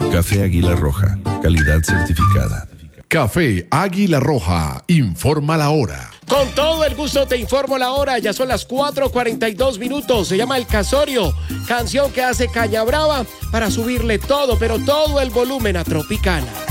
Café Águila Roja, calidad certificada. Café Águila Roja, informa la hora. Con todo el gusto te informo la hora, ya son las 4:42. Se llama El Casorio, canción que hace Caña Brava para subirle todo, pero todo el volumen a Tropicana.